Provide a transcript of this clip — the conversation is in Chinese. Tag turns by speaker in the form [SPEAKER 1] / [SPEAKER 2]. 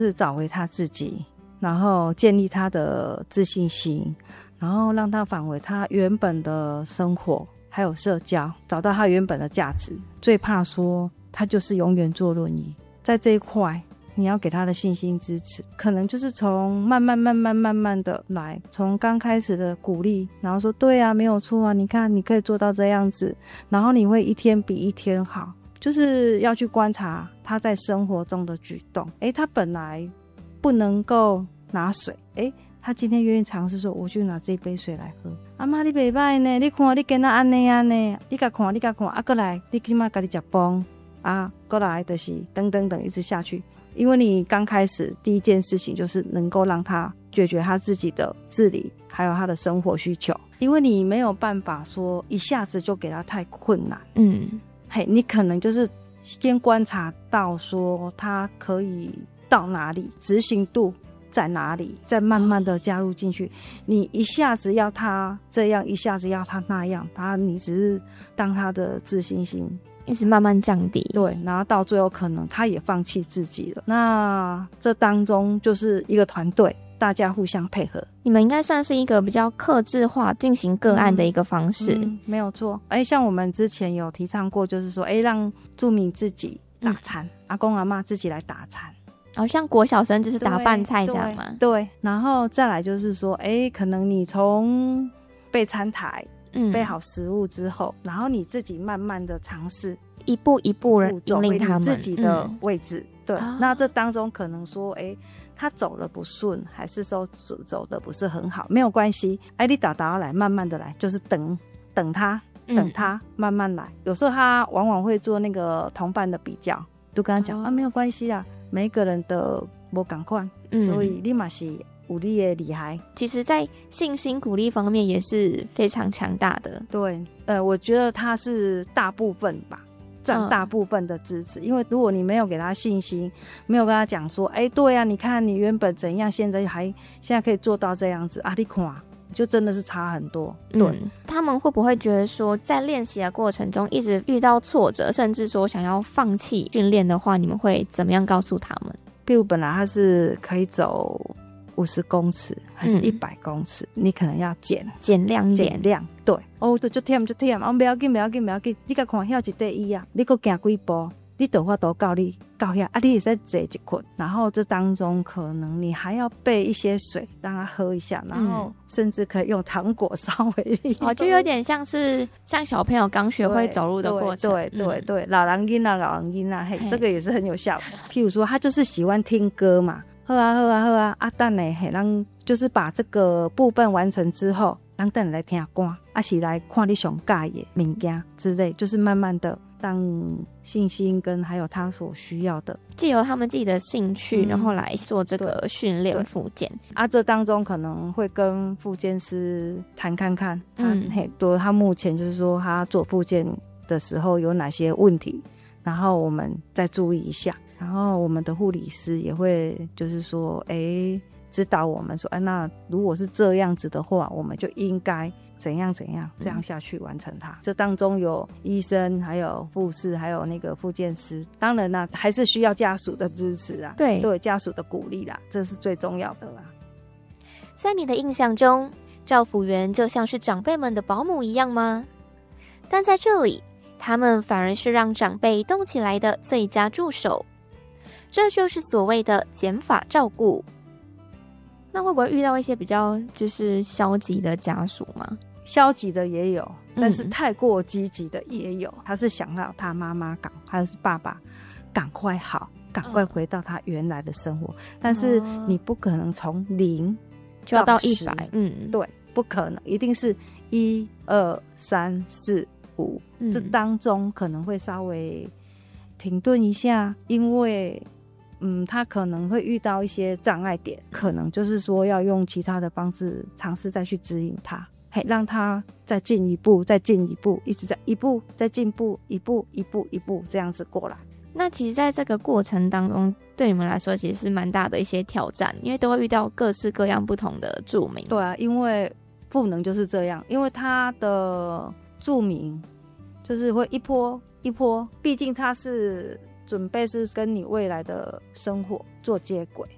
[SPEAKER 1] 是找回他自己，然后建立他的自信心，然后让他返回他原本的生活还有社交，找到他原本的价值。最怕说他就是永远坐轮椅，在这一块你要给他的信心支持，可能就是从慢慢的来，从刚开始的鼓励，然后说对啊，没有错啊，你看你可以做到这样子，然后你会一天比一天好，就是要去观察他在生活中的举动。他本来不能够拿水，他今天愿意尝试说我去拿这杯水来喝。阿妈你不错呢，你看你跟他安呢安呢，你甲看啊，过来你今晚自己吃饭啊，过来就是等等等一直下去。因为你刚开始第一件事情就是能够让他解决他自己的自理还有他的生活需求，因为你没有办法说一下子就给他太困难。你可能就是先观察到说他可以到哪里，执行度在哪里，再慢慢的加入进去。你一下子要他这样，一下子要他那样，你只是当他的自信心
[SPEAKER 2] 一直慢慢降低，
[SPEAKER 1] 对，然后到最后可能他也放弃自己了。那这当中就是一个团队，大家互相配合。
[SPEAKER 2] 你们应该算是一个比较客制化进行个案的一个方式。
[SPEAKER 1] 没有错。像我们之前有提倡过，就是说让住民自己打餐，阿公阿嬷自己来打餐。
[SPEAKER 2] 像国小生就是打饭菜这样嘛。
[SPEAKER 1] 对，然后再来就是说可能你从备餐台备好食物之后，然后你自己慢慢的尝试
[SPEAKER 2] 一步一步引领他们
[SPEAKER 1] 自己的位置。对，那这当中可能说他走得不顺，还是说走得不是很好，没有关系。你打来慢慢的来，就是等他慢慢来。有时候他往往会做那个同伴的比较，都跟他讲没有关系啊，每一个人的不同款，所以你嘛是有你的厉害。
[SPEAKER 2] 其实在信心鼓励方面也是非常强大的。
[SPEAKER 1] 对，我觉得他是大部分吧，占大部分的支持。因为如果你没有给他信心，没有跟他讲说对啊，你看你原本怎样，现在可以做到这样子啊，你看就真的是差很多。对，
[SPEAKER 2] 他们会不会觉得说在练习的过程中一直遇到挫折，甚至说想要放弃训练的话，你们会怎么样告诉他们？
[SPEAKER 1] 譬如本来他是可以走50公尺还是100公尺，你可能要减
[SPEAKER 2] 量一点。
[SPEAKER 1] 减量，对。就忝，不要紧，你甲看遐一块椅啊，你搁行几步，你就法度到你到遐啊，你也在坐一困。然后这当中可能你还要备一些水让他喝一下，然后甚至可以用糖果稍微
[SPEAKER 2] 就有点像小朋友刚学会走路的过程。
[SPEAKER 1] 对，老人囡仔这个也是很有效的。譬如说他就是喜欢听歌嘛，好啊，等下咱就是把这个部分完成之后，咱等下来听歌，是来看你上喜的物件之类，就是慢慢的让信心跟还有他所需要的，
[SPEAKER 2] 藉由他们自己的兴趣，然后来做这个训练复健。
[SPEAKER 1] 这当中可能会跟复健师谈看看，他目前就是说他做复健的时候有哪些问题，然后我们再注意一下。然后我们的护理师也会就是说指导我们说那如果是这样子的话，我们就应该怎样这样下去完成它。这当中有医生还有护士还有那个复健师，当然啦还是需要家属的支持啊，对家属的鼓励啦，这是最重要的啦。
[SPEAKER 2] 在你的印象中，照服员就像是长辈们的保姆一样吗？但在这里，他们反而是让长辈动起来的最佳助手，这就是所谓的减法照顾。那会不会遇到一些比较就是消极的家属吗？
[SPEAKER 1] 消极的也有，但是太过积极的也有。他是想要他妈妈还是爸爸赶快好，赶快回到他原来的生活，但是你不可能从0
[SPEAKER 2] 就要到100，
[SPEAKER 1] 对，不可能，一定是1、2、3、4、5，这当中可能会稍微停顿一下，因为他可能会遇到一些障碍点，可能就是说要用其他的方式尝试再去指引他，让他再进一步，再进一步，一直在一步再进步，一步这样子过来。
[SPEAKER 2] 那其实在这个过程当中，对你们来说其实是蛮大的一些挑战，因为都会遇到各式各样不同的住民。
[SPEAKER 1] 对啊，因为赋能就是这样，因为他的住民就是会一波一波，毕竟他是准备是跟你未来的生活做接轨，